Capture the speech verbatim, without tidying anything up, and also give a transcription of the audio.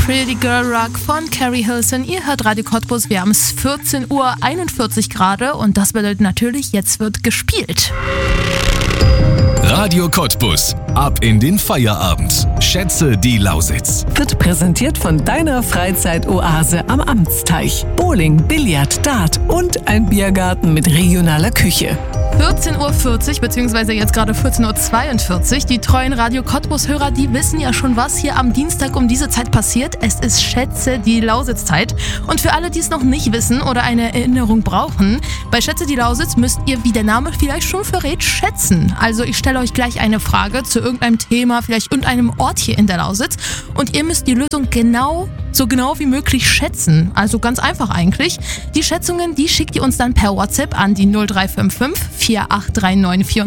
Pretty Girl Rock von Carrie Hilson. Ihr hört Radio Cottbus, wir haben es vierzehn Uhr einundvierzig Grad und das bedeutet natürlich, jetzt wird gespielt. Radio Cottbus. Ab in den Feierabend. Schätze die Lausitz. Wird präsentiert von deiner Freizeitoase am Amtsteich. Bowling, Billard, Dart und ein Biergarten mit regionaler Küche. vierzehn Uhr vierzig, beziehungsweise jetzt gerade vierzehn Uhr zweiundvierzig. Die treuen Radio Cottbus-Hörer, die wissen ja schon, was hier am Dienstag um diese Zeit passiert. Es ist Schätze die Lausitz-Zeit. Und für alle, die es noch nicht wissen oder eine Erinnerung brauchen, bei Schätze die Lausitz müsst ihr, wie der Name vielleicht schon verrät, schätzen. Also ich stelle euch gleich eine Frage zu irgendeinem Thema, vielleicht irgendeinem Ort hier in der Lausitz. Und ihr müsst die Lösung genau, so genau wie möglich schätzen. Also ganz einfach eigentlich. Die Schätzungen, die schickt ihr uns dann per WhatsApp an die null drei fünf fünf vier acht drei neun vier